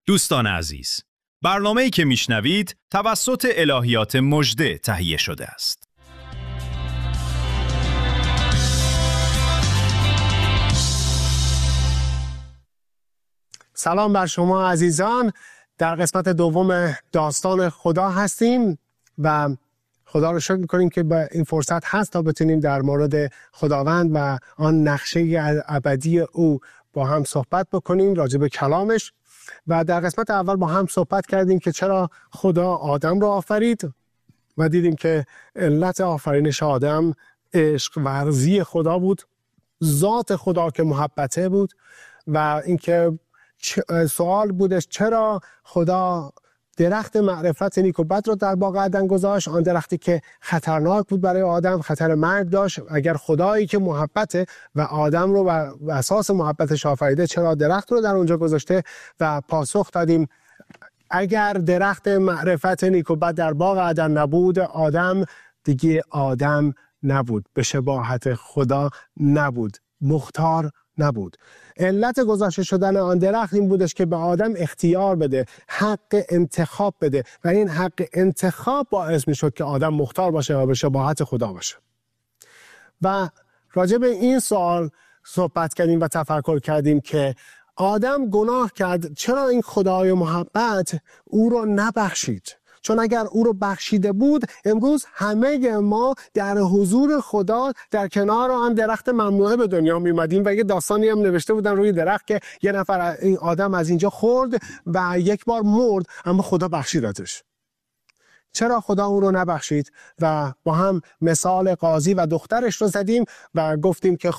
دوستان عزیز، برنامه‌ای که میشنوید توسط الهیات مژده تهیه شده است. سلام بر شما عزیزان. در قسمت دوم داستان خدا هستیم و خدا رو شکر می‌کنیم که با این فرصت هست تا بتونیم در مورد خداوند و آن نقشه ابدی او با هم صحبت بکنیم راجع به کلامش. و در قسمت اول با هم صحبت کردیم که چرا خدا آدم رو آفرید و دیدیم که علت آفرینش آدم عشق ورزی خدا بود، ذات خدا که محبته بود و اینکه سوال بودش چرا خدا درخت معرفت نیک و بد رو در باغ عدن گذاشت، آن درختی که خطرناک بود برای آدم، خطر مرگ داشت. اگر خدایی که محبته و آدم رو بر اساس محبتش آفریده چرا درخت رو در اونجا گذاشته؟ و پاسخ دادیم اگر درخت معرفت نیک و بد در باغ عدن نبود، آدم دیگه آدم نبود، به شباهت خدا نبود، مختار نبود. علت گذاشته شدن آن درخت این بودش که به آدم اختیار بده، حق انتخاب بده و این حق انتخاب باعث می شد که آدم مختار باشه و به شباهت خدا باشه. و راجع به این سوال صحبت کردیم و تفکر کردیم که آدم گناه کرد، چرا این خدای محبت او رو نبخشید؟ چون اگر او رو بخشیده بود امروز همه ما در حضور خدا در کنار آن درخت ممنوعه به دنیا می اومدیم و یه داستانی هم نوشته بودن روی درخت که یه نفر این آدم از اینجا خورد و یک بار مرد اما خدا بخشیدش. چرا خدا اون رو نبخشید؟ و با هم مثال قاضی و دخترش رو زدیم و گفتیم که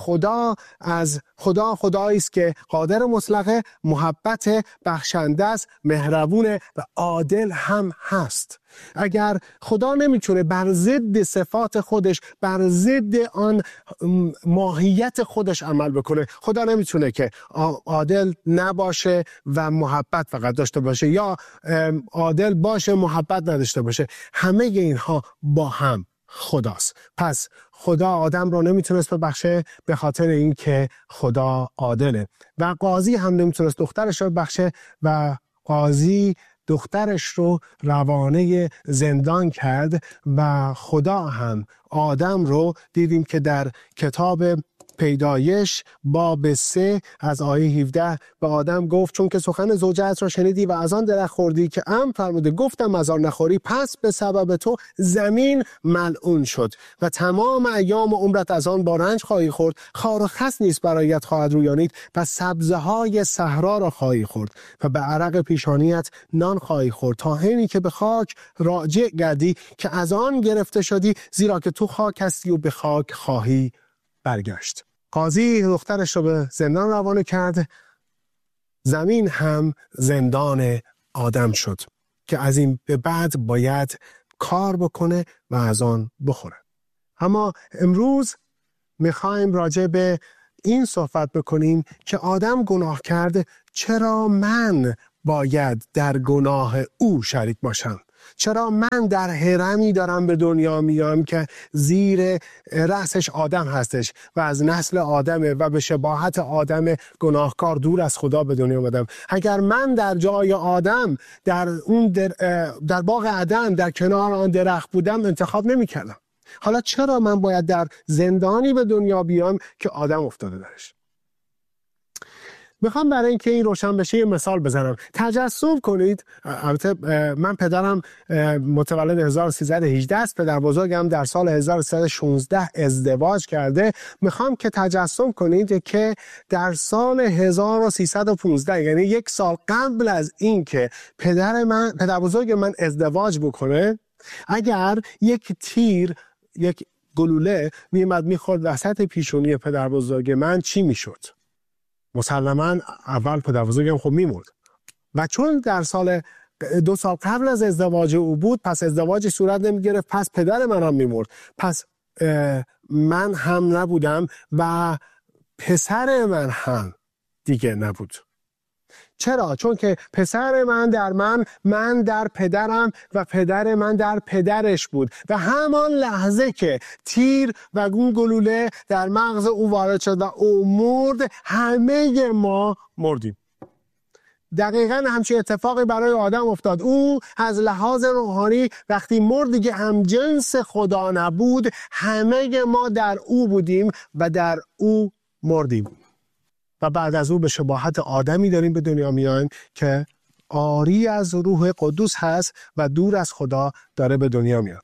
خدایی است که قادر مطلقه، محبت، بخشنده است، مهربونه و عادل هم هست. اگر خدا نمیتونه بر ضد صفات خودش، بر ضد آن ماهیت خودش عمل بکنه، خدا نمیتونه که عادل نباشه و محبت فقط داشته باشه یا عادل باشه محبت نداشته باشه. همه اینها با هم خداست. پس خدا آدم رو نمیتونست ببخشه به خاطر اینکه خدا عادله و قاضی هم نمیتونست دخترش رو ببخشه و قاضی دخترش رو روانه زندان کرد و خدا هم آدم رو دیدیم که در کتاب پیدایش باب 3 از آیه 17 به آدم گفت چون که سخن زوجت را شنیدی و از آن درخت خوردی که امر فرموده گفتم از آن نخوری، پس به سبب تو زمین ملعون شد و تمام ایام عمرت از آن با رنج خواهی خورد، خار و خس نیز برایت خواهد رویانید و سبزه های صحرا را خواهی خورد و به عرق پیشانیت نان خواهی خورد تا حینی که به خاک راجع گردی که از آن گرفته شدی، زیرا که تو خاک هستی و به خاک خواهی برگشت. قاضی دخترش رو به زندان روانه کرد، زمین هم زندان آدم شد که از این به بعد باید کار بکنه و از آن بخوره. اما امروز میخوایم راجع به این صحبت بکنیم که آدم گناه کرد، چرا من باید در گناه او شریک باشم؟ چرا من در هرمی دارم به دنیا میام که زیر رأسش آدم هستش و از نسل آدمه و به شباهت آدم گناهکار دور از خدا به دنیا آمدم؟ اگر من در جای آدم در باغ عدن در کنار آن درخت بودم انتخاب نمی کردم. حالا چرا من باید در زندانی به دنیا بیام که آدم افتاده درش؟ میخوام برای اینکه این روشن بشه یه مثال بزنم. تجسم کنید، البته من پدرم متولد 1318 است، پدر بزرگم در سال 1316 ازدواج کرده. میخوام که تجسم کنید که در سال 1315 یعنی یک سال قبل از این که پدر بزرگ من ازدواج بکنه، اگر یک تیر، یک گلوله میومد میخورد وسط پیشونی پدر بزرگ من، چی میشد؟ مسلماً اول پدر بزرگم خب میمرد و چون در 2 سال قبل از ازدواج او بود، پس ازدواجی صورت نمیگرفت، پس پدر من هم میمرد، پس من هم نبودم و پسر من هم دیگه نبود. چرا؟ چون که پسر من در من در پدرم و پدر من در پدرش بود و همان لحظه که تیر و اون گلوله در مغز او وارد شد و او مرد، همه ما مردیم. دقیقاً همچین اتفاقی برای آدم افتاد. او از لحاظ روحانی وقتی مرد دیگه همجنس خدا نبود. همه ما در او بودیم و در او مردیم و بعد از او به شباهت آدمی داریم به دنیا میایم که عاری از روح قدوس هست و دور از خدا داره به دنیا میاد.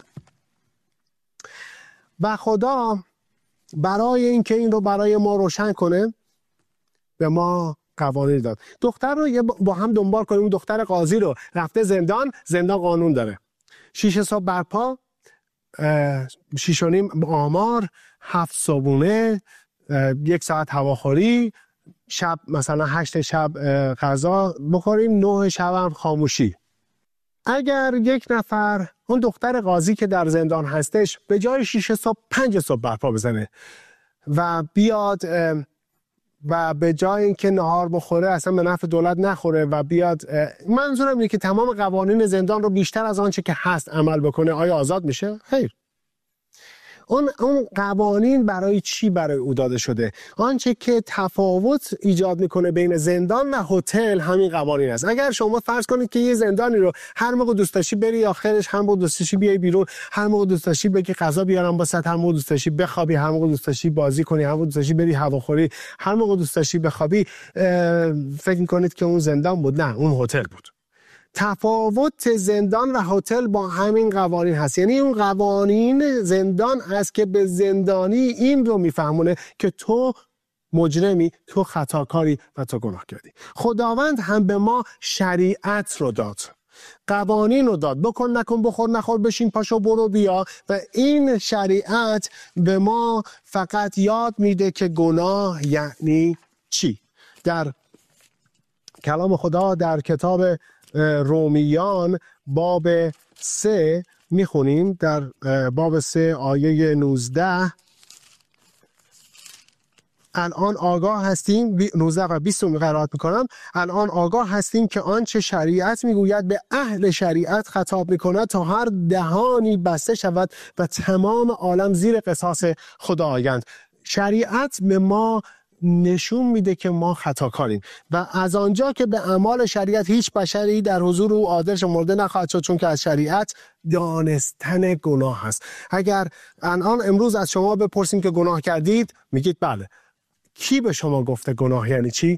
و خدا برای اینکه این رو برای ما روشن کنه به ما قوانین داد. دختر رو با هم دنبال کنیم. دختر قاضی رو رفته زندان قانون داره. 6 صبح برپا، 6 و نیم آمار، 7 صبحونه، 1 ساعت هواخوری، شب مثلا 8 شب غذا بخوریم، 9 شب هم خاموشی. اگر یک نفر اون دختر قاضی که در زندان هستش به جای 6 صبح 5 صبح برپا بزنه و بیاد و به جای اینکه نهار بخوره اصلا به نفع دولت نخوره و بیاد، منظورم اینه که تمام قوانین زندان رو بیشتر از آنچه که هست عمل بکنه، آیا آزاد میشه؟ خیر. اون قوانین برای چی برای او داده شده؟ آنچه که تفاوت ایجاد میکنه بین زندان و هتل همین قوانین است. اگر شما فرض کنید که یه زندانی رو هر موقع دوست داشتی بری آخرش، هر موقع دوست داشتی بیای بیرون، هر موقع دوست داشتی بگی غذا بیارم واسه، هر موقع دوست داشتی بخوابی، هر موقع دوست داشتی بازی کنی، هر موقع دوست داشتی بری هواخوری، هر موقع دوست داشتی بخوابی، فکر میکنید که اون زندان بود؟ نه، اون هتل بود. تفاوت زندان و هتل با همین قوانین هست. یعنی اون قوانین زندان است که به زندانی این رو میفهمونه که تو مجرمی، تو خطاکاری و تو گناه کردی. خداوند هم به ما شریعت رو داد، قوانین رو داد، بکن نکن، بخور نخور، بشین پاشو برو بیا. و این شریعت به ما فقط یاد میده که گناه یعنی چی. در کلام خدا در کتاب رومیان باب 3 میخونیم، در باب 3 آیه 19: الان آگاه هستیم، 19 و 20 رو قرائت میکنم. الان آگاه هستیم که آنچه شریعت میگوید به اهل شریعت خطاب میکند تا هر دهانی بسته شود و تمام عالم زیر قصاص خدا آیند. شریعت به ما نشون میده که ما خطاکاریم و از آنجا که به اعمال شریعت هیچ بشری در حضور او عادل شمرده نخواهد شد، چون که از شریعت دانستن گناه هست. اگر امروز از شما بپرسیم که گناه کردید، میگید بله. کی به شما گفته گناه یعنی چی؟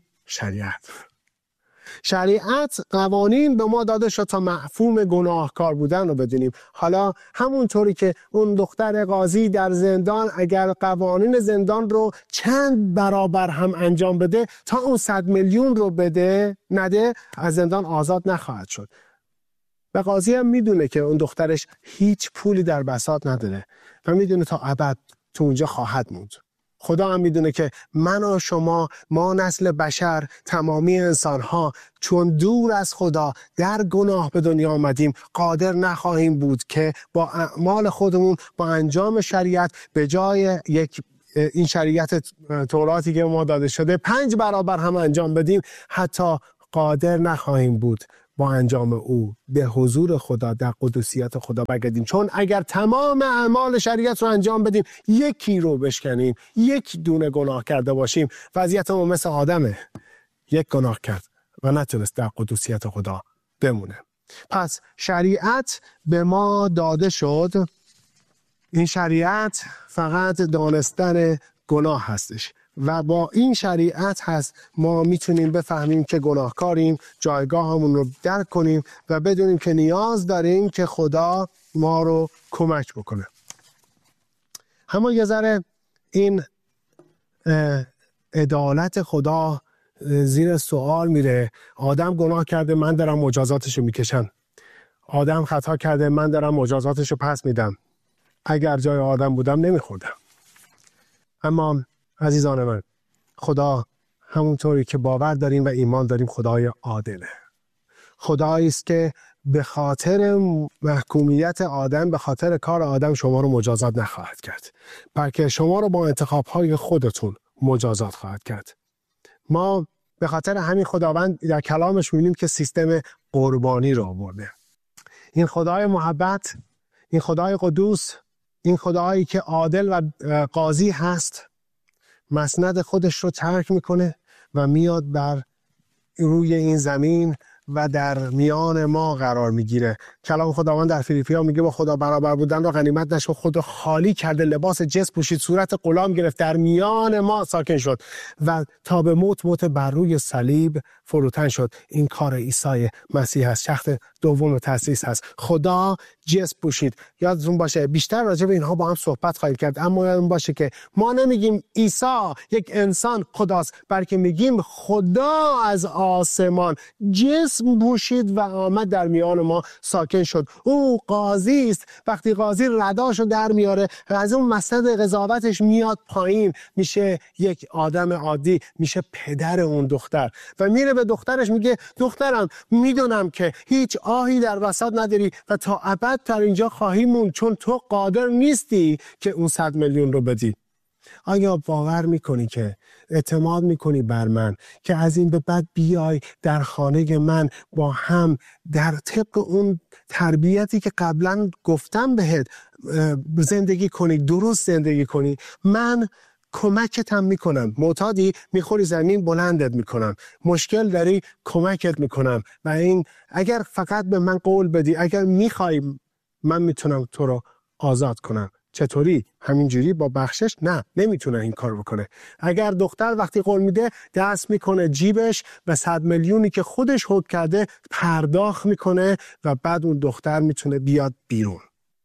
شریعت قوانین به ما داده شد تا مفهوم گناهکار بودن رو بدونیم. حالا همونطوری که اون دختر قاضی در زندان اگر قوانین زندان رو چند برابر هم انجام بده، تا اون 100 میلیون رو نده، از زندان آزاد نخواهد شد. و قاضی هم میدونه که اون دخترش هیچ پولی در بساط نداره و میدونه تا ابد تو اونجا خواهد موند. خدا هم میدونه که من و شما، ما نسل بشر، تمامی انسانها، چون دور از خدا در گناه به دنیا آمدیم، قادر نخواهیم بود که با اعمال خودمون، با انجام شریعت، به جای این شریعت توراتی که ما داده شده 5 برابر هم انجام بدیم، حتی قادر نخواهیم بود با انجام او به حضور خدا در قدوسیت خدا بگردیم. چون اگر تمام اعمال شریعت رو انجام بدیم، یکی رو بشکنیم، یک دونه گناه کرده باشیم، وضعیتمون مثل آدمه. یک گناه کرد و نتونست در قدوسیت خدا بمونه. پس شریعت به ما داده شد. این شریعت فقط دانستن گناه هستش و با این شریعت هست ما میتونیم بفهمیم که گناهکاریم، جایگاهمون رو درک کنیم و بدونیم که نیاز داریم که خدا ما رو کمک بکنه. اما یه ذره این عدالت خدا زیر سوال میره. آدم گناه کرده، من دارم مجازاتشو میکشم. آدم خطا کرده، من دارم مجازاتشو پس میدم. اگر جای آدم بودم نمیخوردم. اما عزیزان من، خدا همونطوری که باور داریم و ایمان داریم خدای عادله. خدایی است که به خاطر محکومیت آدم، به خاطر کار آدم شما رو مجازات نخواهد کرد، بلکه شما رو با انتخاب‌های خودتون مجازات خواهد کرد. ما به خاطر همین خداوند در کلامش می‌بینیم که سیستم قربانی رو آورده. این خدای محبت، این خدای قدوس، این خدایی که عادل و قاضی هست، مسند خودش رو ترک میکنه و میاد بر روی این زمین و در میان ما قرار میگیره. کلام خداوند در فیلیپی‌ها میگه با خدا برابر بودن را غنیمت نشو، خود خالی کرده، لباس جسم پوشید، صورت غلام گرفت، در میان ما ساکن شد و تا به موت بر روی صلیب فروتن شد. این کار عیسی مسیح است. شخص دوم تأسیس هست. خدا جسم پوشید. یادتون باشه بیشتر راجع به اینها با هم صحبت خواهیم کرد، اما یادتون باشه که ما نمیگیم عیسی یک انسان خداست، بلکه میگیم خدا از آسمان جسم پوشید و آمد در میان ما ساکن شد. او قاضی است. وقتی قاضی رداشو در میاره و از اون مسند قضاوتش میاد پایین، میشه یک آدم عادی، میشه پدر اون دختر و میره به دخترش میگه دخترم میدونم که هیچ آهی در وسط نداری و تا ابد در اینجا خواهی موند، چون تو قادر نیستی که اون 100 میلیون رو بدی. آیا باور میکنی که اعتماد میکنی بر من که از این به بعد بیای در خانه من با هم در طبق اون تربیتی که قبلا گفتم بهت زندگی کنی، درست زندگی کنی؟ من کمکت هم میکنم. معتادی میخوری زمین بلندت میکنم، مشکل داری کمکت میکنم و این اگر فقط به من قول بدی، اگر میخوای من میتونم تو رو آزاد کنم. چطوری؟ همینجوری با بخشش؟ نه، نمیتونه این کار بکنه. اگر دختر وقتی قول میده دست میکنه جیبش و 100 میلیونی که خودش حکم کرده پرداخت میکنه و بعد اون دختر میتونه بیاد بیرون.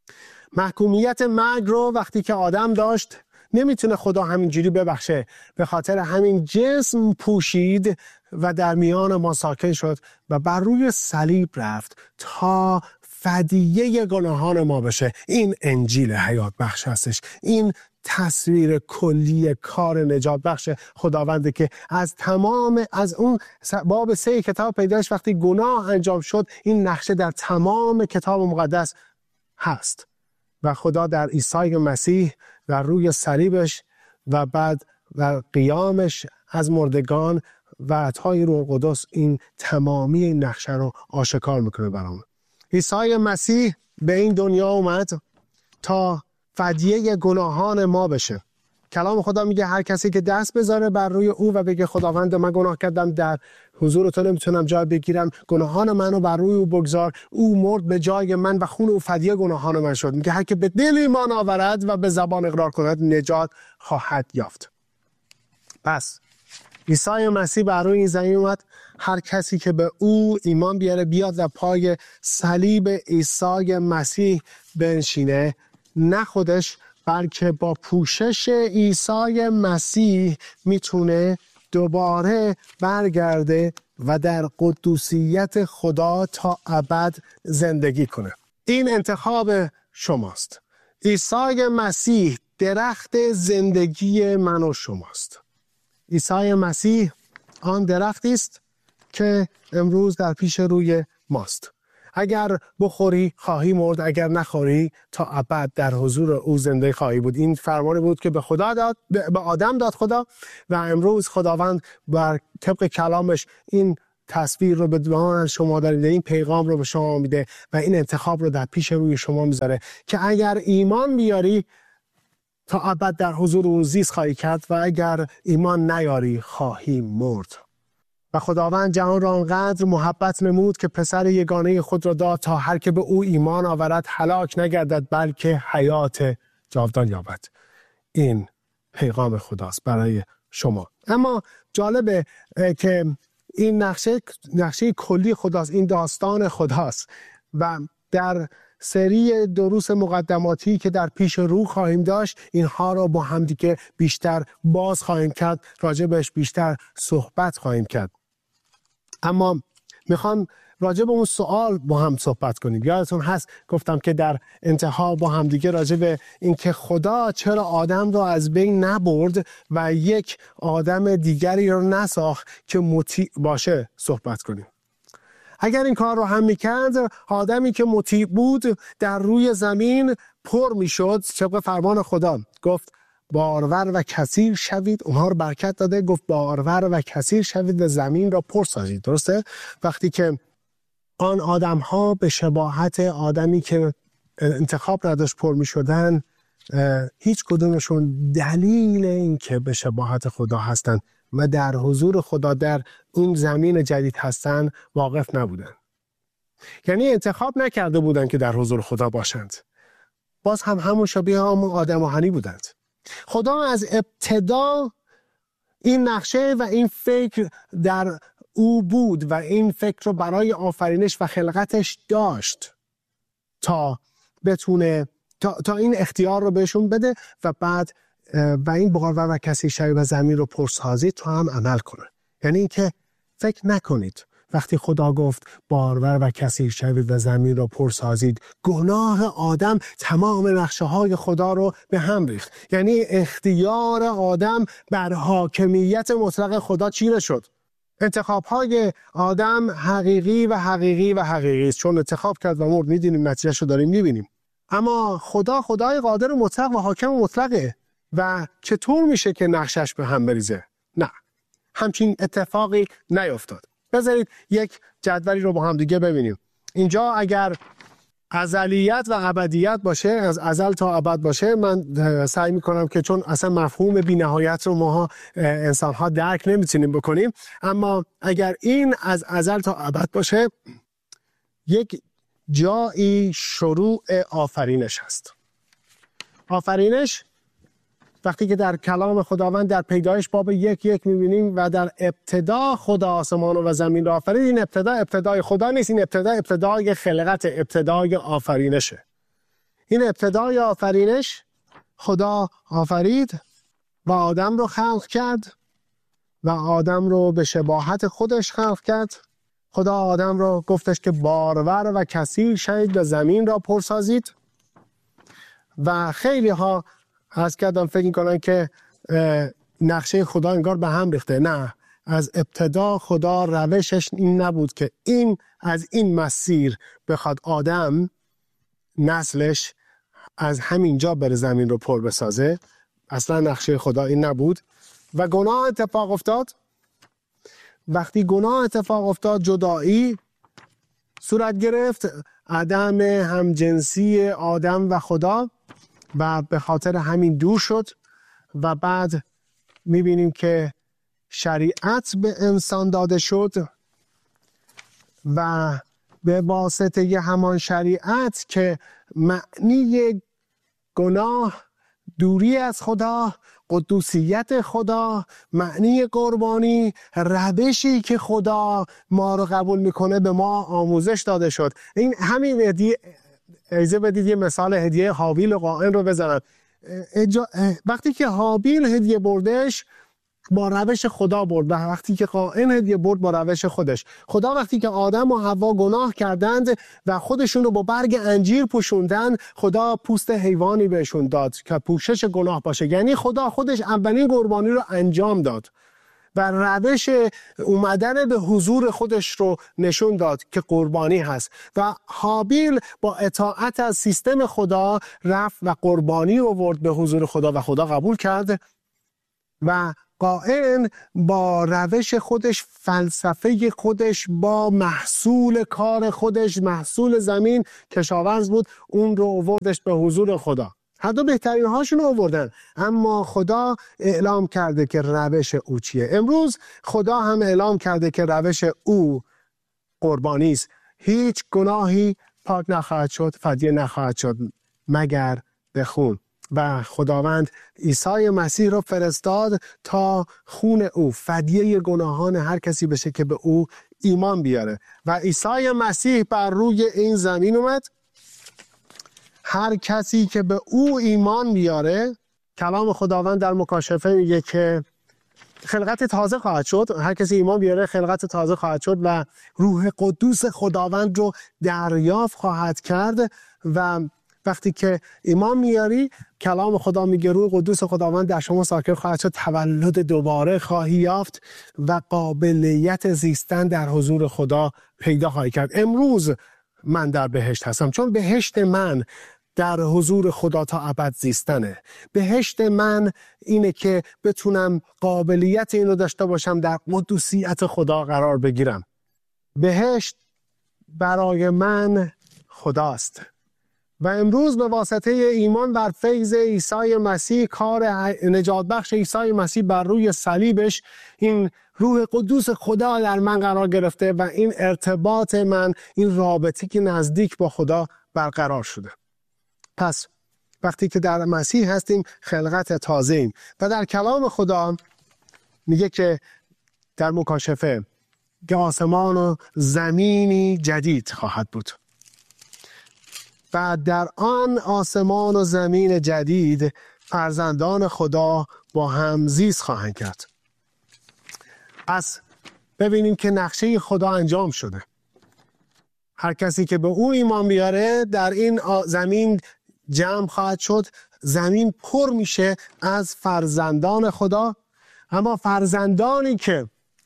محکومیت مرگ رو وقتی که آدم داشت نمیتونه خدا همینجوری ببخشه، به خاطر همین جسم پوشید و در میان ما ساکن شد و بر روی صلیب رفت تا فدیه گناهان ما بشه. این انجیل حیات بخش هستش. این تصویر کلی کار نجات بخش خداونده که از اون باب 3 کتاب پیدایش وقتی گناه انجام شد، این نقشه در تمام کتاب مقدس هست و خدا در عیسی مسیح و روی صلیبش و بعد و قیامش از مردگان و عطای روح القدس این تمامی این نقشه رو آشکار میکنه برامون. عیسی مسیح به این دنیا اومد تا فدیه گناهان ما بشه. کلام خدا میگه هر کسی که دست بذاره بر روی او و بگه خداوند من گناه کردم، در حضور تو نمیتونم جای بگیرم، گناهان منو بر روی او بگذار، او مرد به جای من و خون او فدیه گناهان من شد. میگه هر که به دل ایمان آورد و به زبان اقرار کند نجات خواهد یافت. پس عیسی مسیح بر روی این زمین اومد. هر کسی که به او ایمان بیاره بیاد و پای صلیب عیسی مسیح بنشینه، نه خودش بلکه با پوشش عیسی مسیح میتونه دوباره برگرده و در قدوسیت خدا تا ابد زندگی کنه. این انتخاب شماست. عیسی مسیح درخت زندگی من و شماست. عیسی مسیح آن درختی است که امروز در پیش روی ماست. اگر بخوری خواهی مرد، اگر نخوری تا ابد در حضور او زنده خواهی بود. این فرمانی بود که به خدا داد، به آدم داد خدا و امروز خداوند بر طبق کلامش این تصویر رو به دهان شما داده، این پیغام رو به شما میده و این انتخاب رو در پیش روی شما میذاره که اگر ایمان بیاری تا ابد در حضور او زیست خواهی کرد و اگر ایمان نیاری خواهی مرد. و خداوند جهان را آنقدر محبت نمود که پسر یگانه خود را داد تا هر که به او ایمان آورد هلاک نگردد بلکه حیات جاودان یابد. این پیغام خداست برای شما. اما جالبه که این نقشه کلی خداست، این داستان خداست و در سری دروس مقدماتی که در پیش رو خواهیم داشت اینها را با هم دیگه بیشتر باز خواهیم کرد، راجبش بیشتر صحبت خواهیم کرد. اما میخوام راجب اون سوال با هم صحبت کنیم. یادتون هست گفتم که در انتها با هم دیگه راجب این که خدا چرا آدم را از بین نبرد و یک آدم دیگری رو نساخت که مطیع باشه صحبت کنیم. اگر این کار رو هم میکرد، آدمی که مطیع بود در روی زمین پر میشد. طبق فرمان خدا گفت بارور و کثیر شوید، اونها رو برکت داده، گفت بارور و کثیر شوید و زمین را پر سازید. درسته؟ وقتی که آن آدم ها به شباهت آدمی که انتخاب نداشت پر می شدن، هیچ کدومشون دلیل این که به شباهت خدا هستن و در حضور خدا در اون زمین جدید هستن واقف نبودن. یعنی انتخاب نکرده بودن که در حضور خدا باشند. باز هم همون شبیه همون آدم آهنی بودند. خدا از ابتدا این نقشه و این فکر در او بود و این فکر رو برای آفرینش و خلقتش داشت تا بتونه تا این اختیار رو بهشون بده و بعد و این بارور و کثیر شوید و زمین رو پرسازید تا هم عمل کنه. یعنی اینکه فکر نکنید وقتی خدا گفت بارور و کثیر شوید و زمین رو پرسازید، گناه آدم تمام نقشه های خدا رو به هم ریخت. یعنی اختیار آدم بر حاکمیت مطلق خدا چیره شد. انتخاب های آدم حقیقی و حقیقی و حقیقی است، چون انتخاب کرد و مرد. میدونیم نتیجهش رو داریم میبینیم. اما خدا خدای قادر مطلق و حاکم مطلقه و چطور میشه که نقشش به هم بریزه؟ نه، همچین اتفاقی نیفتاد. بذارید یک جدولی رو با هم دیگه ببینیم. اینجا اگر ازلیت و ابدیت باشه، از ازل تا ابد باشه، من سعی میکنم که چون اصلا مفهوم بی نهایت رو ما انسان ها درک نمیتونیم بکنیم، اما اگر این از ازل تا ابد باشه، یک جایی شروع آفرینش هست. آفرینش وقتی که در کلام خداوند در پیدایش باب 1:1 می‌بینیم و در ابتدا خدا آسمان و زمین را آفرید، این ابتدای خدا نیست، این ابتدای خلقت، ابتدای آفرینشه. این ابتدای آفرینش خدا آفرید و آدم رو خلق کرد و آدم رو به شباهت خودش خلق کرد. خدا آدم رو گفتش که بارور و کثیر شوید و زمین را پرسازید و خیلی ها از کردم فکر میکنن که نقشه خدا انگار به هم ریخته. نه، از ابتدا خدا روشش این نبود که از این مسیر بخواد آدم نسلش از همینجا بره زمین رو پر بسازه. اصلا نقشه خدا این نبود و گناه اتفاق افتاد. وقتی گناه اتفاق افتاد، جدایی صورت گرفت، عدم همجنسی آدم و خدا، و به خاطر همین دور شد و بعد میبینیم که شریعت به انسان داده شد و به واسطه همان شریعت که معنی گناه، دوری از خدا، قدوسیت خدا، معنی قربانی، روشی که خدا ما رو قبول میکنه به ما آموزش داده شد. این همین ایزه بدید یه مثال هدیه هابیل و قائن رو بزنم. وقتی که هابیل هدیه بردش با روش خدا برد و وقتی که قائن هدیه برد با روش خودش. خدا وقتی که آدم و حوا گناه کردند و خودشون رو با برگ انجیر پوشوندن، خدا پوست حیوانی بهشون داد که پوشش گناه باشه. یعنی خدا خودش اولین قربانی رو انجام داد و روش اومدن به حضور خودش رو نشون داد که قربانی هست و هابیل با اطاعت از سیستم خدا رفت و قربانی آورد به حضور خدا و خدا قبول کرد و قائن با روش خودش، فلسفه خودش، با محصول کار خودش، محصول زمین کشاورز بود، اون رو آوردش به حضور خدا. هر دو بهترین هاشون رو آوردن، اما خدا اعلام کرده که روش او چیه. امروز خدا هم اعلام کرده که روش او قربانی است. هیچ گناهی پاک نخواهد شد، فدیه نخواهد شد مگر به خون. و خداوند عیسی مسیح رو فرستاد تا خون او فدیه گناهان هر کسی بشه که به او ایمان بیاره. و عیسی مسیح بر روی این زمین اومد. هر کسی که به او ایمان بیاره، کلام خداوند در مکاشفه میگه که خلقت تازه خواهد شد. هر کسی ایمان بیاره خلقت تازه خواهد شد و روح قدوس خداوند رو دریافت خواهد کرد. و وقتی که ایمان میاری، کلام خدا میگه روح قدوس خداوند در شما ساکن خواهد شد، تولد دوباره خواهی یافت و قابلیت زیستن در حضور خدا پیدا خواهی کرد. امروز من در بهشت هستم، چون بهشت من در حضور خدا تا ابد زیستنه. بهشت من اینه که بتونم قابلیت اینو داشته باشم در قدوسیت خدا قرار بگیرم. بهشت برای من خداست و امروز به واسطه ایمان بر فیض عیسی مسیح، کار نجات بخش عیسی مسیح بر روی صلیبش، این روح قدوس خدا در من قرار گرفته و این ارتباط من، این رابطه که نزدیک با خدا برقرار شده. پس وقتی که در مسیح هستیم خلقت تازه ایم و در کلام خدا میگه که در مکاشفه که آسمان و زمینی جدید خواهد بود و در آن آسمان و زمین جدید فرزندان خدا با هم زیست خواهند کرد. پس ببینیم که نقشه خدا انجام شده. هر کسی که به او ایمان بیاره در این زمین جمع خواهد شد. زمین پر میشه از فرزندان خدا، اما فرزندانی که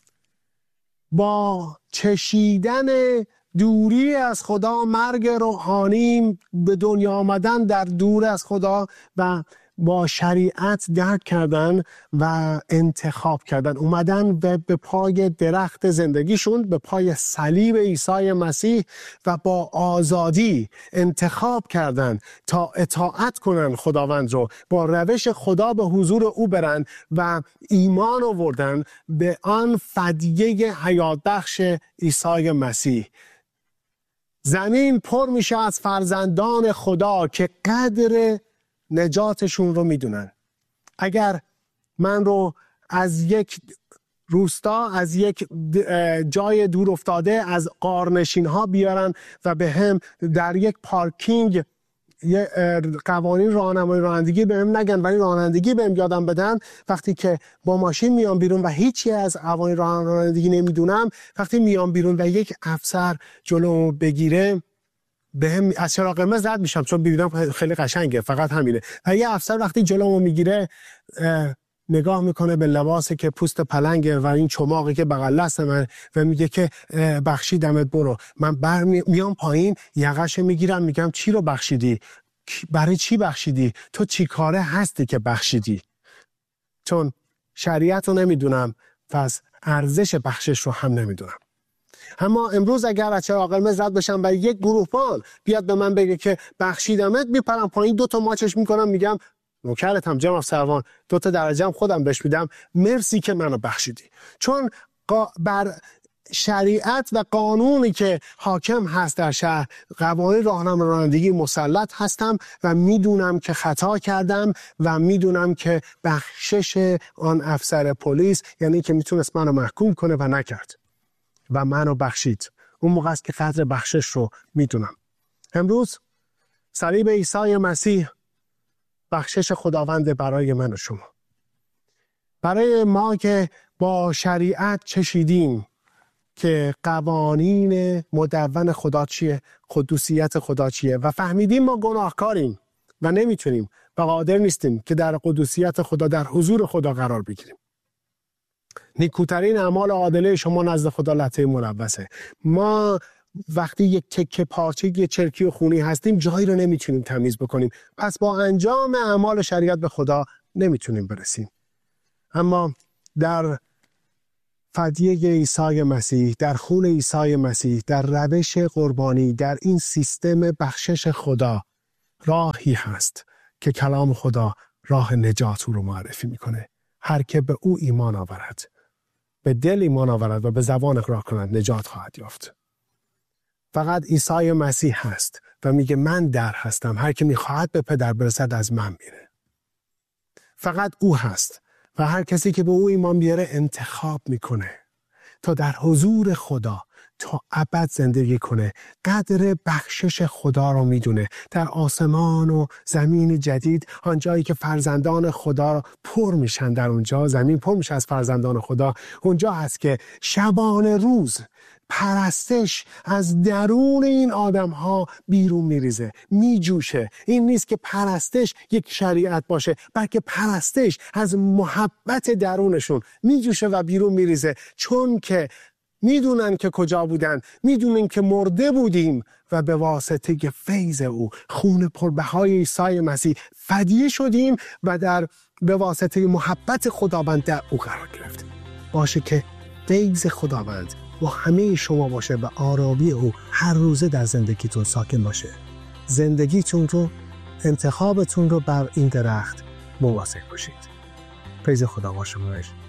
با چشیدن دوری از خدا، مرگ روحانی، به دنیا آمدن در دور از خدا و با شریعت درک کردن و انتخاب کردن، اومدن و به پای درخت زندگیشون، به پای صلیب عیسی مسیح و با آزادی انتخاب کردن تا اطاعت کنن خداوند رو، با روش خدا به حضور او برن و ایمان آوردن به آن فدیه حیات بخش عیسی مسیح. زمین پر میشه از فرزندان خدا که قدر نجاتشون رو میدونن. اگر من رو از یک روستا، از یک جای دور افتاده، از غارنشین ها بیارن و به هم در یک پارکینگ قوانین راهنمایی رانندگی بهم نگن ولی رانندگی بهم یادم بدن، وقتی که با ماشین میام بیرون و هیچی از قوانین رانندگی نمیدونم، وقتی میام بیرون و یک افسر جلومو بگیره بهم از چراغ قرمز رد میشم چون میبینم خیلی قشنگه، فقط همینه. و یه افسر وقتی جلومو میگیره نگاه میکنه به لباسی که پوست پلنگه و این چماقی که بغل دست من و میگه که بخشیدمت برو. من میام پایین یقه‌شو میگیرم میگم چی رو بخشیدی؟ برای چی بخشیدی؟ تو چی کاره هستی که بخشیدی؟ چون شریعت رو نمیدونم پس ارزش بخشش رو هم نمیدونم. اما امروز اگر از چراغ قرمز رد بشم و یک گروهبان بیاد به من بگه که بخشیدمت، میپرم پایین، 2 تا ماچش میکنم، میگم نوکرتم جناب سروان، 2 تا درجه خودم بهش میدم، مرسی که منو بخشیدی. چون بر شریعت و قانونی که حاکم هست در شهر، قوانین راهنمایی رانندگی مسلط هستم و میدونم که خطا کردم و میدونم که بخشش آن افسر پلیس یعنی که میتونست منو محکوم کنه و نکرد و منو بخشید. اون موقع است که قدر بخشش رو میدونم. امروز صلیب عیسی مسیح بخشش خداوند برای من و شما. برای ما که با شریعت چشیدیم که قوانین مدون خدا چیه، قدوسیت خدا چیه و فهمیدیم ما گناهکاریم و نمیتونیم و قادر نیستیم که در قدوسیت خدا، در حضور خدا قرار بگیریم. نیکوترین اعمال عادله شما نزد خدا لطه ملوثه. ما وقتی یک تکه پارچه، یک چرکی و خونی هستیم، جایی رو نمیتونیم تمیز بکنیم، پس با انجام اعمال شریعت به خدا نمیتونیم برسیم. اما در فدیه عیسی مسیح، در خون عیسی مسیح، در روش قربانی، در این سیستم بخشش خدا راهی هست که کلام خدا راه نجات رو معرفی میکنه. هر که به او ایمان آورد، به دل ایمان آورد و به زبان اقرار کند، نجات خواهد یافت. فقط عیسی مسیح هست و میگه من در هستم، هر که میخواهد به پدر برسد از من میره. فقط او هست و هر کسی که به او ایمان بیاره انتخاب میکنه تا در حضور خدا تا ابد زندگی کنه. قدر بخشش خدا رو میدونه. در آسمان و زمین جدید، آنجایی که فرزندان خدا پر میشن، در اونجا زمین پر میشه از فرزندان خدا، اونجا هست که شبانه روز پرستش از درون این آدم ها بیرون میریزه، میجوشه. این نیست که پرستش یک شریعت باشه، بلکه پرستش از محبت درونشون میجوشه و بیرون میریزه، چون که میدونن که کجا بودن، میدونن که مرده بودیم و به واسطه فیض او، خون پربهای عیسی مسیح فدیه شدیم و به واسطه محبت خداوند در او قرار گرفتیم. باشه که فیض خداوند با همه شما باشه و آرامی او هر روزه در زندگیتون ساکن باشه. زندگیتون رو، انتخابتون رو بر این درخت مواظب باشید. فیض خدا با شما باشد.